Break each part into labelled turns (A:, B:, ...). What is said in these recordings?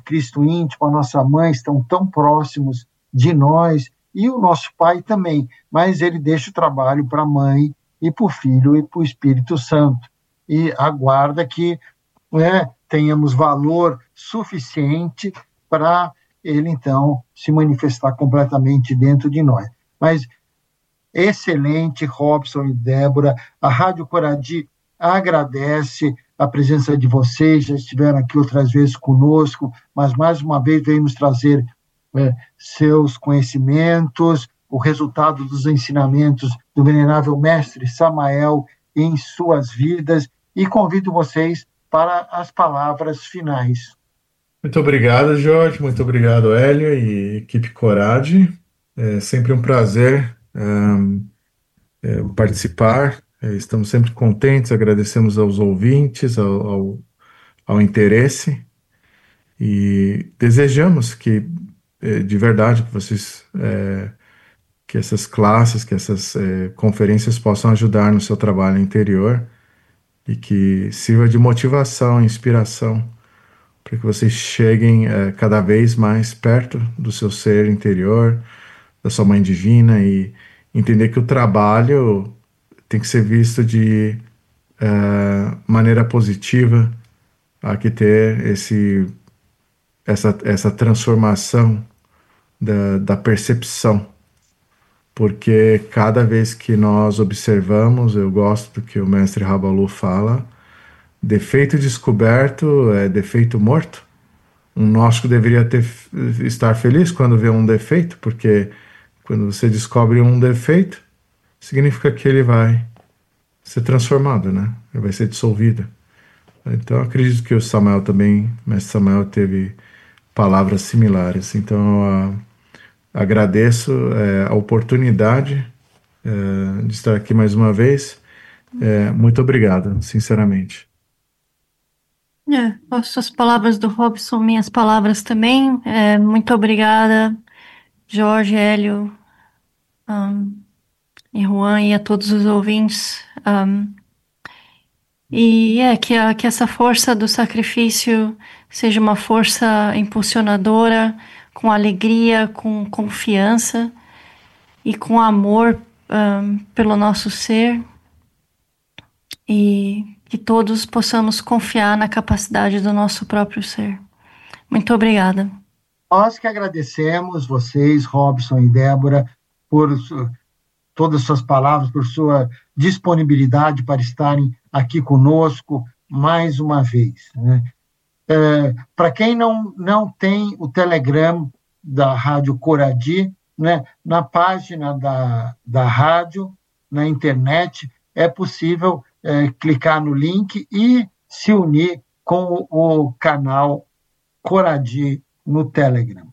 A: Cristo íntimo, a nossa mãe, estão tão próximos de nós, e o nosso pai também, mas ele deixa o trabalho para a mãe, e para o Filho, e para o Espírito Santo, e aguarda que tenhamos valor suficiente para ele, então, se manifestar completamente dentro de nós. Mas, excelente, Robson e Débora, a Rádio Coradi agradece a presença de vocês, já estiveram aqui outras vezes conosco, mas mais uma vez veio nos trazer seus conhecimentos, o resultado dos ensinamentos do venerável mestre Samael em suas vidas, e convido vocês para as palavras finais.
B: Muito obrigado, Jorge, muito obrigado, Hélio e equipe Coradi. É sempre um prazer participar. Estamos sempre contentes, agradecemos aos ouvintes, ao interesse, e desejamos que, de verdade, que essas classes, que essas conferências possam ajudar no seu trabalho interior e que sirva de motivação, inspiração, para que vocês cheguem cada vez mais perto do seu ser interior, da sua mãe divina, e entender que o trabalho tem que ser visto de maneira positiva. Há que ter essa transformação da percepção, porque cada vez que nós observamos, eu gosto do que o mestre Rabalu fala, defeito descoberto é defeito morto. Um gnóstico deveria estar feliz quando vê um defeito, porque quando você descobre um defeito, significa que ele vai ser transformado, né? Ele vai ser dissolvido. Então, acredito que o mestre Samael, teve palavras similares. Então, agradeço a oportunidade de estar aqui mais uma vez. Muito obrigado, sinceramente.
C: As palavras do Robson, minhas palavras também. Muito obrigada, Jorge, Hélio, e Juan, e a todos os ouvintes. Que essa força do sacrifício seja uma força impulsionadora, com alegria, com confiança e com amor pelo nosso ser, e que todos possamos confiar na capacidade do nosso próprio ser. Muito obrigada.
A: Nós que agradecemos vocês, Robson e Débora, por todas as suas palavras, por sua disponibilidade para estarem aqui conosco mais uma vez, né? Para quem não tem o Telegram da Rádio Coradi, né, na página da rádio, na internet, é possível clicar no link e se unir com o canal Coradi no Telegram.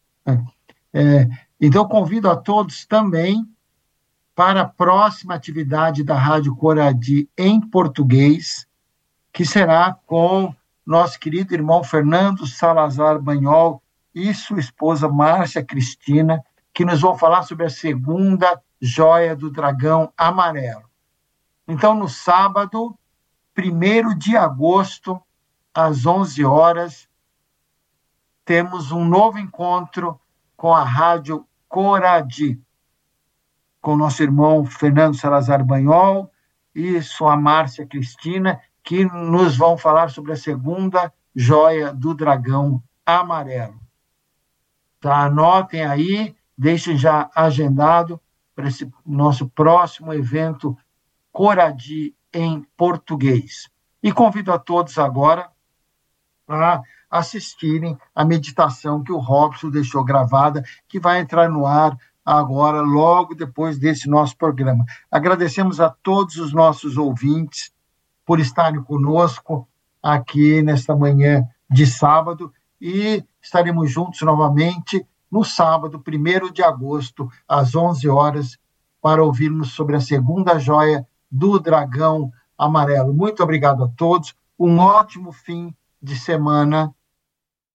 A: Então, convido a todos também para a próxima atividade da Rádio Coradi em português, que será com nosso querido irmão Fernando Salazar Banhol e sua esposa Márcia Cristina, que nos vão falar sobre a segunda joia do dragão amarelo. Então, no sábado, 1º de agosto, às 11 horas, temos um novo encontro com a Rádio Coradi, com o nosso irmão Fernando Salazar Banhol e sua Márcia Cristina, que nos vão falar sobre a segunda joia do dragão amarelo. Tá, anotem aí, deixem já agendado para esse nosso próximo evento Coradi em português. E convido a todos agora a assistirem a meditação que o Robson deixou gravada, que vai entrar no ar agora, logo depois desse nosso programa. Agradecemos a todos os nossos ouvintes por estarem conosco aqui nesta manhã de sábado, e estaremos juntos novamente no sábado, 1º de agosto, às 11 horas, para ouvirmos sobre a segunda joia do dragão amarelo. Muito obrigado a todos, um ótimo fim de semana